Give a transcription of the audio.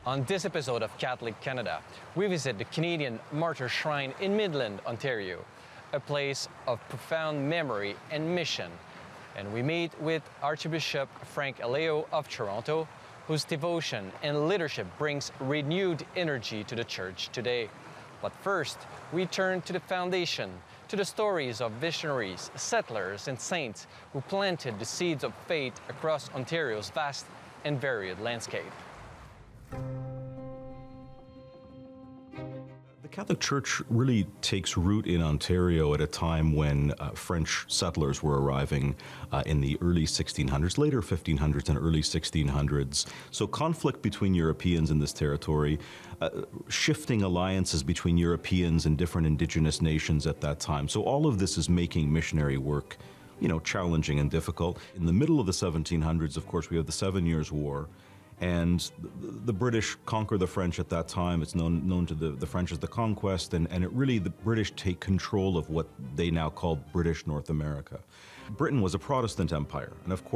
On this episode of Catholic Canada, we visit the Canadian Martyr Shrine in Midland, Ontario, a place of profound memory and mission. And we meet with Archbishop Frank Aleo of Toronto, whose devotion and leadership brings renewed energy to the Church today. But first, we turn to the foundation, to the stories of visionaries, settlers, and saints who planted the seeds of faith across Ontario's vast and varied landscape. The Catholic Church really takes root in Ontario at a time when French settlers were arriving in the early 1600s, later 1500s and early 1600s. So conflict between Europeans in this territory, shifting alliances between Europeans and different indigenous nations at that time. So all of this is making missionary work, challenging and difficult. In the middle of the 1700s, of course, we have the 7 Years' War. And the British conquer the French at that time. It's known to the French as the Conquest, and the British take control of what they now call British North America. Britain was a Protestant empire, and of course